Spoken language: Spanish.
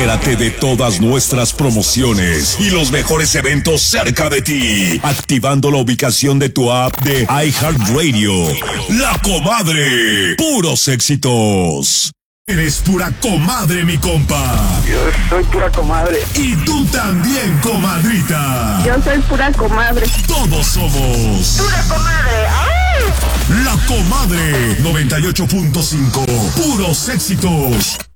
Entérate de todas nuestras promociones y los mejores eventos cerca de ti, activando la ubicación de tu app de iHeartRadio. La Comadre, puros éxitos. Eres pura comadre, mi compa. Yo soy pura comadre. Y tú también, comadrita. Yo soy pura comadre. Todos somos ¡Pura comadre! ¡Ay! La Comadre 98.5. Puros éxitos.